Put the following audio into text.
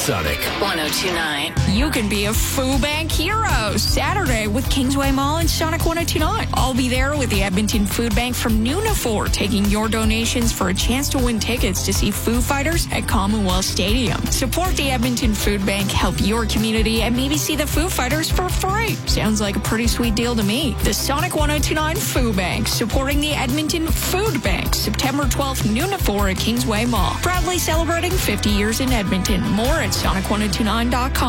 Sonic 1029. You can be a Food Bank hero Saturday with Kingsway Mall and Sonic 1029. I'll be there with the Edmonton Food Bank from noon to 4, taking your donations for a chance to win tickets to see Foo Fighters at Commonwealth Stadium. Support the Edmonton Food Bank, help your community, and maybe see the Foo Fighters for free. Sounds like a pretty sweet deal to me. The Sonic 1029 Food Bank, supporting the Edmonton Food Bank, September 12th, noon to 4 at Kingsway Mall. Proudly celebrating 50 years in Edmonton. More at Sonic1029.com.